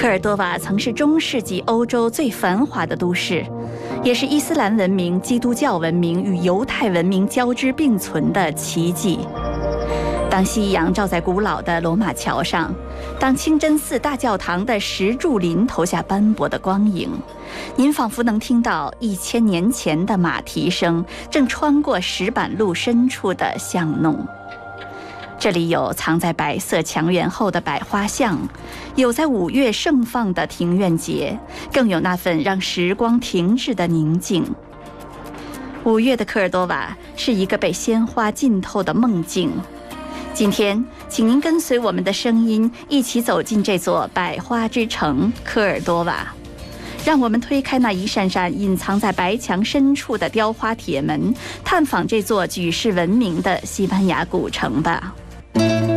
科尔多瓦曾是中世纪欧洲最繁华的都市，也是伊斯兰文明、基督教文明与犹太文明交织并存的奇迹。当夕阳照在古老的罗马桥上，当清真寺大教堂的石柱林投下斑驳的光影，您仿佛能听到1000年前的马蹄声正穿过石板路深处的巷弄。这里有藏在白色墙垣后的百花巷，有在5月盛放的庭院节，更有那份让时光停滞的宁静。5月的科尔多瓦是一个被鲜花浸透的梦境。今天，请您跟随我们的声音，一起走进这座百花之城科尔多瓦。让我们推开那一扇扇隐藏在白墙深处的雕花铁门，探访这座举世闻名的西班牙古城吧。